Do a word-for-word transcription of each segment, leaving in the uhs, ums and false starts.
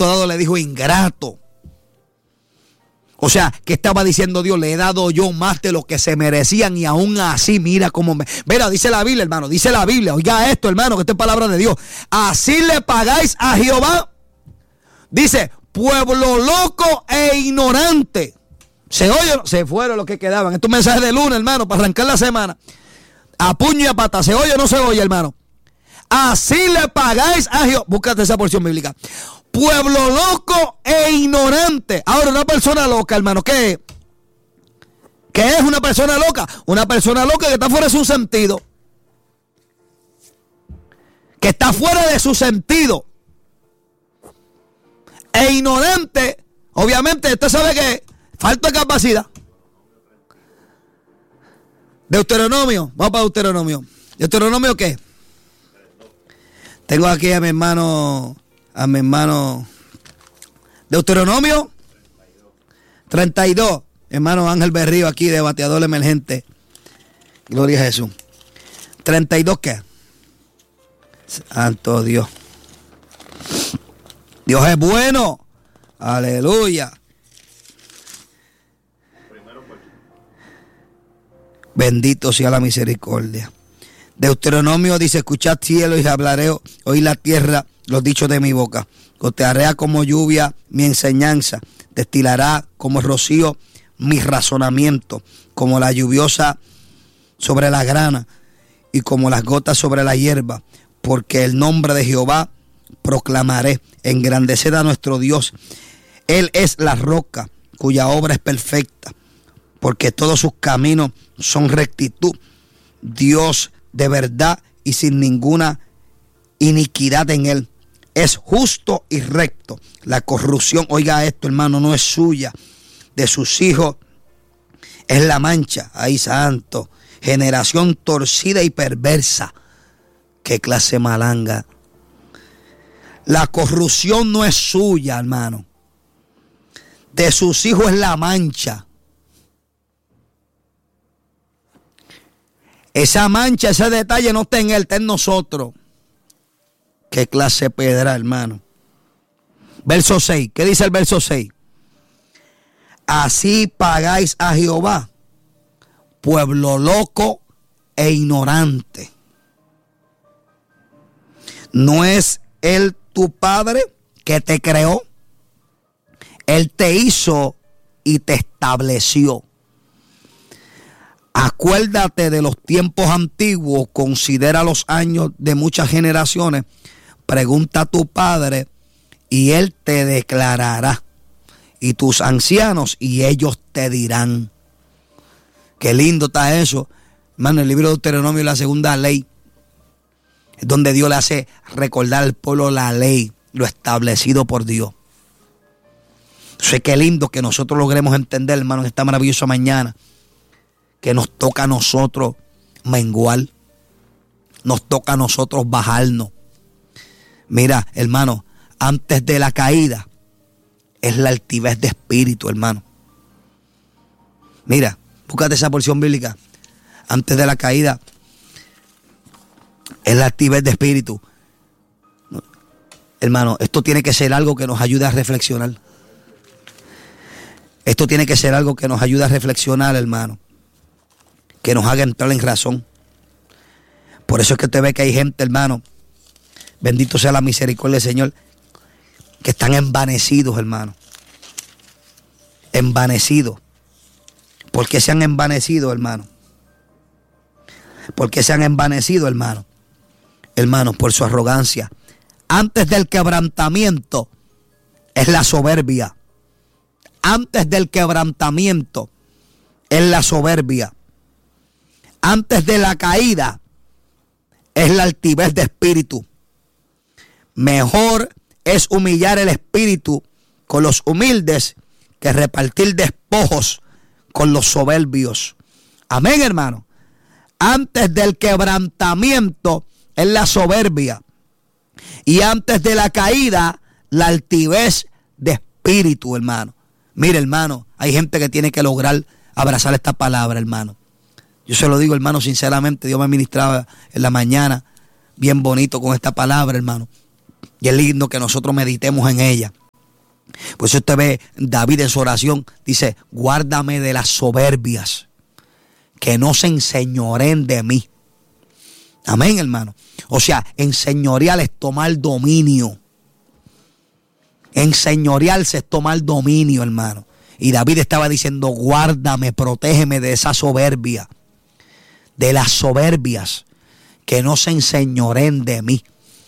momento dado le dijo ingrato. O sea, que estaba diciendo Dios, le he dado yo más de lo que se merecían y aún así, mira cómo me... Mira, dice la Biblia, hermano, dice la Biblia, oiga esto, hermano, que esto es palabra de Dios. Así le pagáis a Jehová. Dice, pueblo loco e ignorante. Se oye, se fueron los que quedaban. Esto es un mensaje de lunes, hermano, para arrancar la semana. A puño y a pata, ¿se oye o no se oye, hermano? Así le pagáis a Jehová. Búscate esa porción bíblica. Pueblo loco e ignorante. Ahora, una persona loca, hermano, ¿qué es? ¿Qué es una persona loca? Una persona loca que está fuera de su sentido. Que está fuera de su sentido. E ignorante, obviamente, usted sabe que falta de capacidad. Deuteronomio, vamos para Deuteronomio. ¿Deuteronomio qué? Tengo aquí a mi hermano, a mi hermano, Deuteronomio treinta y dos, hermano Ángel Berrío aquí de bateador emergente. Gloria a Jesús. treinta y dos ¿qué? Santo Dios. Dios es bueno. Aleluya. Bendito sea la misericordia. Deuteronomio dice, escuchad cielo y hablaré, oí la tierra los dichos de mi boca. Goteará como lluvia mi enseñanza, destilará como rocío mi razonamiento, como la lluviosa sobre la grana y como las gotas sobre la hierba, porque el nombre de Jehová proclamaré, engrandeced a nuestro Dios. Él es la roca cuya obra es perfecta, porque todos sus caminos son rectitud. Dios de verdad y sin ninguna iniquidad en él. Es justo y recto. La corrupción, oiga esto, hermano, no es suya. De sus hijos es la mancha. Ay, santo. Generación torcida y perversa. Qué clase malanga. La corrupción no es suya, hermano. De sus hijos es la mancha. Esa mancha, ese detalle no está en él, está en nosotros. Qué clase de pedra, hermano. Verso seis. ¿Qué dice el verso seis? Así pagáis a Jehová, pueblo loco e ignorante. ¿No es él tu padre que te creó? Él te hizo y te estableció. Acuérdate de los tiempos antiguos, considera los años de muchas generaciones, pregunta a tu padre y él te declarará, y tus ancianos y ellos te dirán. Qué lindo está eso, hermano. El libro de Deuteronomio, la segunda ley, es donde Dios le hace recordar al pueblo la ley, lo establecido por Dios. Sé qué lindo que nosotros logremos entender, hermano, en esta maravillosa mañana, que nos toca a nosotros menguar, nos toca a nosotros bajarnos. Mira, hermano, antes de la caída es la altivez de espíritu, hermano. Mira, búscate esa porción bíblica. Antes de la caída es la altivez de espíritu. Hermano, esto tiene que ser algo que nos ayude a reflexionar. Esto tiene que ser algo que nos ayude a reflexionar, hermano. Que nos haga entrar en razón. Por eso es que usted ve que hay gente, hermano, bendito sea la misericordia del Señor, que están envanecidos, hermano. Envanecidos. ¿Por qué se han envanecido, hermano? ¿Por qué se han envanecido, hermano? Hermano, por su arrogancia. Antes del quebrantamiento es la soberbia. Antes del quebrantamiento es la soberbia. Antes de la caída es la altivez de espíritu. Mejor es humillar el espíritu con los humildes que repartir despojos con los soberbios. Amén, hermano. Antes del quebrantamiento es la soberbia. Y antes de la caída, la altivez de espíritu, hermano. Mire, hermano, hay gente que tiene que lograr abrazar esta palabra, hermano. Yo se lo digo, hermano, sinceramente, Dios me ministraba en la mañana bien bonito con esta palabra, hermano. Y es lindo que nosotros meditemos en ella. Por eso usted ve David en su oración, dice, guárdame de las soberbias, que no se enseñoren de mí. Amén, hermano. O sea, enseñorear es tomar dominio. Enseñorearse es tomar dominio, hermano. Y David estaba diciendo, guárdame, protégeme de esa soberbia, de las soberbias, que no se enseñoren de mí.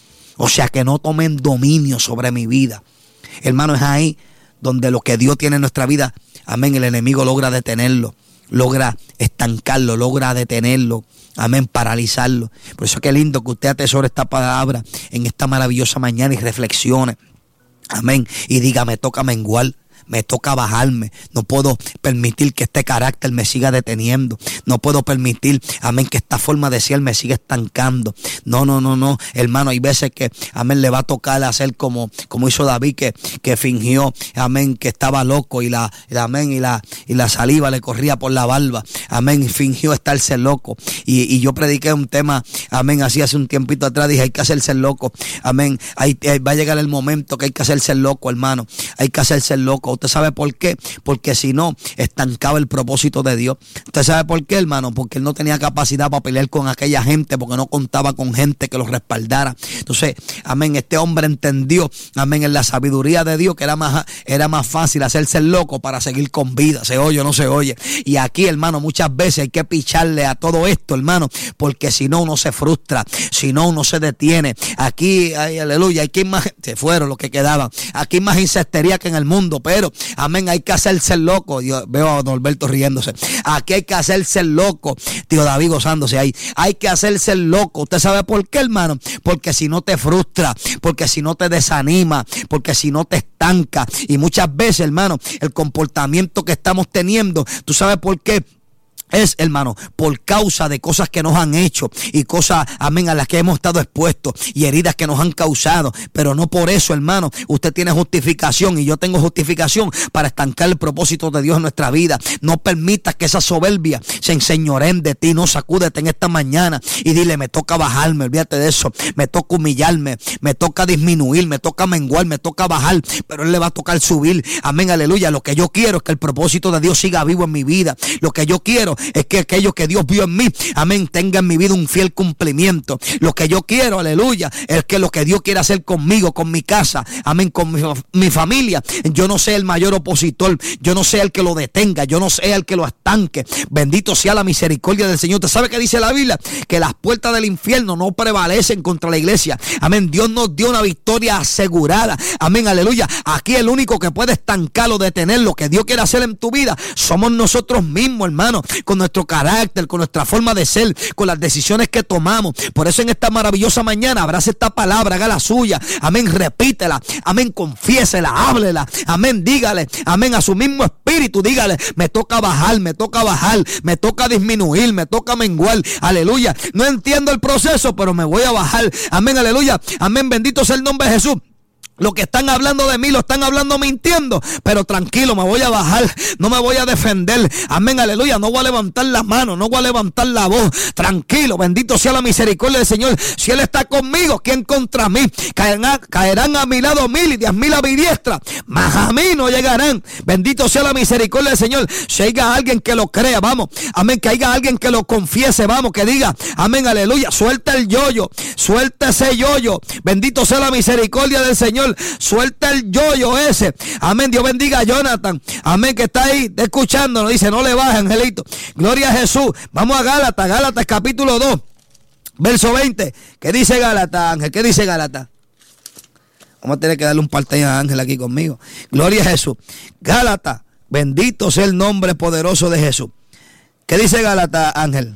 O sea, que no tomen dominio sobre mi vida. Hermano, es ahí donde lo que Dios tiene en nuestra vida, amén, el enemigo logra detenerlo, logra estancarlo, logra detenerlo, amén, paralizarlo. Por eso es que es lindo que usted atesore esta palabra en esta maravillosa mañana y reflexione, amén, y diga, me toca menguar, me toca bajarme. No puedo permitir que este carácter me siga deteniendo. No puedo permitir, amén, que esta forma de ser me siga estancando. No, no, no, no, hermano, hay veces que, amén, le va a tocar hacer como, como hizo David, que, que fingió, amén, que estaba loco y la, y la, amén, y la, y la saliva le corría por la barba, amén, y fingió estarse loco. Y, y yo prediqué un tema, amén, así hace un tiempito atrás, dije, hay que hacerse loco, amén, hay, va a llegar el momento que hay que hacerse loco, hermano, hay que hacerse loco. ¿Usted sabe por qué? Porque si no, estancaba el propósito de Dios. ¿Usted sabe por qué, hermano? Porque él no tenía capacidad para pelear con aquella gente, porque no contaba con gente que lo respaldara. Entonces, amén, este hombre entendió, amén, en la sabiduría de Dios, que era más, era más fácil hacerse el loco para seguir con vida. ¿Se oye o no se oye? Y aquí, hermano, muchas veces hay que picharle a todo esto, hermano, porque si no, uno se frustra, si no, uno se detiene. Aquí, ay, aleluya, hay que más, se fueron los que quedaban. Aquí hay más insectería que en el mundo, pero amén, hay que hacerse el loco. Yo veo a Norberto riéndose. Aquí hay que hacerse el loco. Tío David gozándose ahí. Hay que hacerse el loco. ¿Usted sabe por qué, hermano? Porque si no te frustra, porque si no te desanima, porque si no te estanca. Y muchas veces, hermano, el comportamiento que estamos teniendo, ¿tú sabes por qué? Es, hermano, por causa de cosas que nos han hecho y cosas, amén, a las que hemos estado expuestos y heridas que nos han causado. Pero no por eso, hermano, usted tiene justificación y yo tengo justificación para estancar el propósito de Dios en nuestra vida. No permitas que esa soberbia se enseñoren de ti. No, sacúdete en esta mañana y dile, me toca bajarme, olvídate de eso. Me toca humillarme, me toca disminuir, me toca menguar, me toca bajar, pero Él le va a tocar subir. Amén, aleluya. Lo que yo quiero es que el propósito de Dios siga vivo en mi vida. Lo que yo quiero es que aquello que Dios vio en mí, amén, tenga en mi vida un fiel cumplimiento. Lo que yo quiero, aleluya, es que lo que Dios quiere hacer conmigo, con mi casa, amén, con mi, mi familia, yo no sea el mayor opositor, yo no sea el que lo detenga, yo no sea el que lo estanque. Bendito sea la misericordia del Señor. ¿Usted sabe qué dice la Biblia? Que las puertas del infierno no prevalecen contra la iglesia. Amén, Dios nos dio una victoria asegurada. Amén, aleluya. Aquí el único que puede estancar o detener lo que Dios quiere hacer en tu vida somos nosotros mismos, hermano, con nuestro carácter, con nuestra forma de ser, con las decisiones que tomamos. Por eso en esta maravillosa mañana abrace esta palabra, haga la suya, amén, repítela, amén, confiésela, háblela, amén, dígale, amén, a su mismo espíritu, dígale, me toca bajar, me toca bajar, me toca disminuir, me toca menguar, aleluya, no entiendo el proceso, pero me voy a bajar, amén, aleluya, amén, bendito sea el nombre de Jesús. Lo que están hablando de mí lo están hablando mintiendo, pero tranquilo, me voy a bajar, no me voy a defender, amén, aleluya, no voy a levantar las manos, no voy a levantar la voz, tranquilo, bendito sea la misericordia del Señor. Si Él está conmigo, ¿quién contra mí? Caerán, caerán a mi lado mil y diez mil a mi diestra, mas a mí no llegarán. Bendito sea la misericordia del Señor. Si haya alguien que lo crea, vamos, amén, que haya alguien que lo confiese, vamos, que diga, amén, aleluya, suelta el yoyo, suelta ese yoyo, bendito sea la misericordia del Señor. Suelta el yoyo ese. Amén. Dios bendiga a Jonathan. Amén. Que está ahí escuchándonos. Dice, no le baje, angelito. Gloria a Jesús. Vamos a Gálatas. Gálatas capítulo dos. Verso veinte. ¿Qué dice Gálatas, Ángel? ¿Qué dice Gálatas? Vamos a tener que darle un parte a Ángel aquí conmigo. Gloria a Jesús. Gálatas. Bendito sea el nombre poderoso de Jesús. ¿Qué dice Gálatas, Ángel?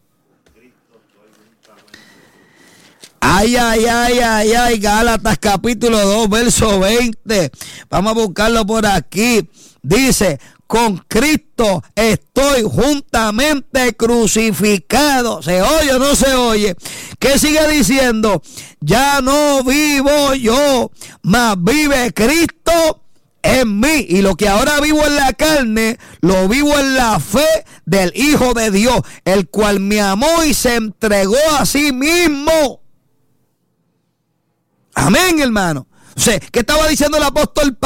Ay, ay, ay, ay, ay, Gálatas capítulo dos, verso veinte. Vamos a buscarlo por aquí. Dice, con Cristo estoy juntamente crucificado. ¿Se oye o no se oye? ¿Qué sigue diciendo? Ya no vivo yo, mas vive Cristo en mí. Y lo que ahora vivo en la carne, lo vivo en la fe del Hijo de Dios, el cual me amó y se entregó a sí mismo. Amén, hermano. O sea, ¿qué estaba diciendo el apóstol